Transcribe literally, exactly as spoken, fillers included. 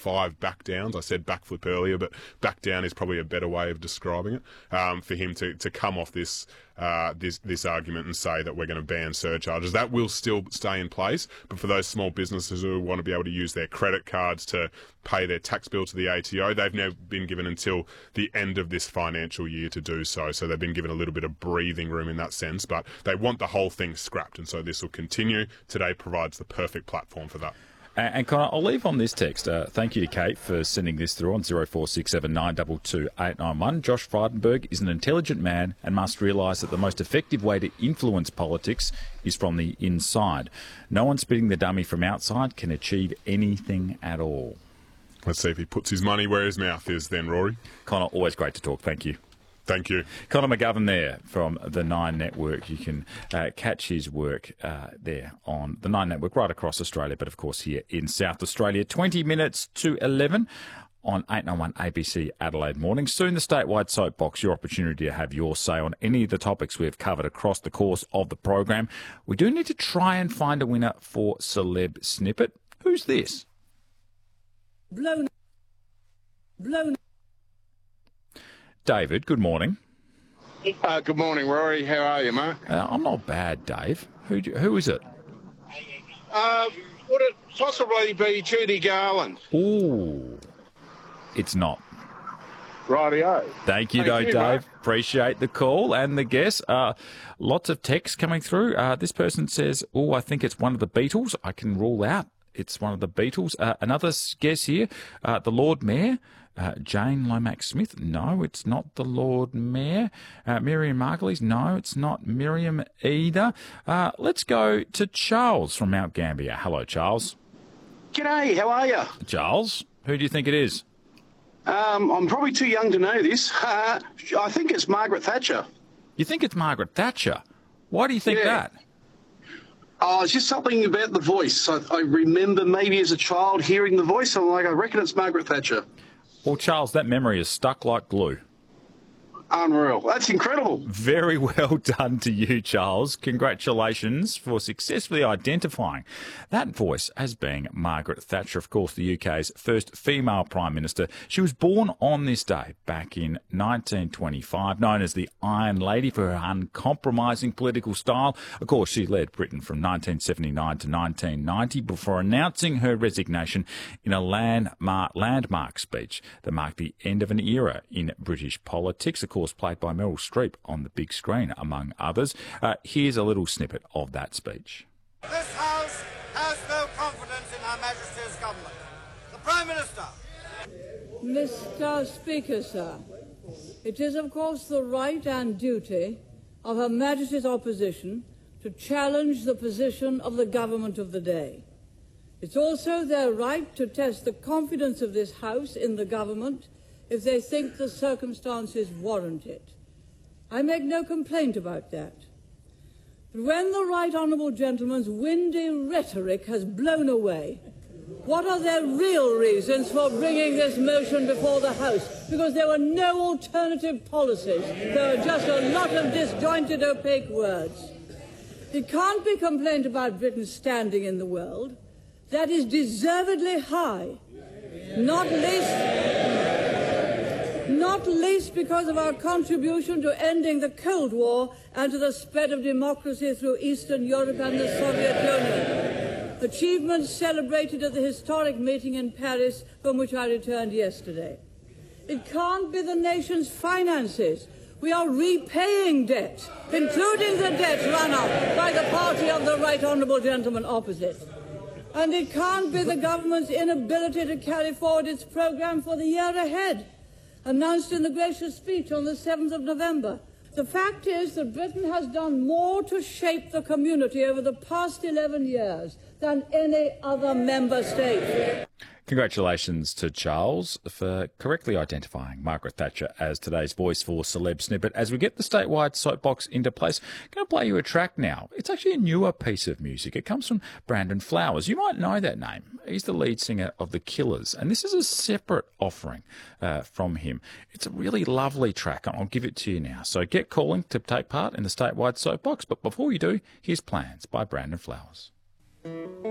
five back downs. I said backflip earlier, but back down is probably a better way of describing it, um, for him to, to come off this uh, this this argument and say that we're going to ban surcharges. That will still stay in place, but for those small businesses who want to be able to use their credit cards to pay their tax bill to the A T O, they've now been given until the end of this financial year to do so. So they've been given a little bit of breathing room in that sense, but they want the whole thing scrapped, and so this will continue. Today provides the perfect platform for that. And, and Connor, I'll leave on this text. Uh, thank you to Kate for sending this through on zero four six seven nine two two eight nine one. Josh Frydenberg is an intelligent man and must realise that the most effective way to influence politics is from the inside. No one spitting the dummy from outside can achieve anything at all. Let's see if he puts his money where his mouth is then, Rory. Connor, always great to talk. Thank you. Thank you. Connor McGovern there from the Nine Network. You can uh, catch his work uh, there on the Nine Network right across Australia, but of course here in South Australia. twenty minutes to eleven on eight ninety-one A B C Adelaide Morning. Soon the statewide soapbox, your opportunity to have your say on any of the topics we've covered across the course of the program. We do need to try and find a winner for Celeb Snippet. Who's this? Blown. Blown. David, good morning. Uh, good morning, Rory. How are you, mate? Uh, I'm not bad, Dave. Who do, who is it? Uh, would it possibly be Judy Garland? Ooh, it's not. Rightio. Thank you, Thank though, you, Dave. mate. Appreciate the call and the guess. Uh, lots of texts coming through. Uh, this person says, oh, I think it's one of the Beatles. I can rule out it's one of the Beatles. Uh, another guess here, uh, the Lord Mayor. Uh, Jane Lomax-Smith, no, it's not the Lord Mayor. Uh, Miriam Margulies, no, it's not Miriam either. Uh, let's go to Charles from Mount Gambier. Hello, Charles. G'day, how are you? Charles, who do you think it is? Um, I'm probably too young to know this. Uh, I think it's Margaret Thatcher. You think it's Margaret Thatcher? Why do you think Yeah. that? Oh, it's just something about the voice. I, I remember maybe as a child hearing the voice. I'm like, I reckon it's Margaret Thatcher. Well, Charles, that memory is stuck like glue. Unreal. That's incredible. Very well done to you, Charles. Congratulations for successfully identifying that voice as being Margaret Thatcher, of course, the U K's first female Prime Minister. She was born on this day back in nineteen twenty-five, known as the Iron Lady for her uncompromising political style. Of course, she led Britain from nineteen seventy-nine to nineteen ninety before announcing her resignation in a landmark, landmark speech that marked the end of an era in British politics. Of course, played by Meryl Streep on the big screen, among others. Uh, here's a little snippet of that speech. This House has no confidence in Her Majesty's government. The Prime Minister. Mister Speaker, sir, it is of course the right and duty of Her Majesty's opposition to challenge the position of the government of the day. It's also their right to test the confidence of this House in the government if they think the circumstances warrant it. I make no complaint about that. But when the right honourable gentleman's windy rhetoric has blown away, what are their real reasons for bringing this motion before the House? Because there were no alternative policies. There were just a lot of disjointed, opaque words. It can't be complained about Britain's standing in the world. That is deservedly high, not least... Not least because of our contribution to ending the Cold War and to the spread of democracy through Eastern Europe and the Soviet Union. Achievements celebrated at the historic meeting in Paris from which I returned yesterday. It can't be the nation's finances. We are repaying debt, including the debt run up by the party of the right honourable gentleman opposite. And it can't be the government's inability to carry forward its programme for the year ahead, announced in the gracious speech on the seventh of November. The fact is that Britain has done more to shape the community over the past eleven years than any other member state. Congratulations to Charles for correctly identifying Margaret Thatcher as today's voice for Celeb Snippet. As we get the statewide soapbox into place, I'm going to play you a track now. It's actually a newer piece of music. It comes from Brandon Flowers. You might know that name. He's the lead singer of The Killers, and this is a separate offering uh, from him. It's a really lovely track, and I'll give it to you now. So get calling to take part in the statewide soapbox, but before you do, here's Plans by Brandon Flowers.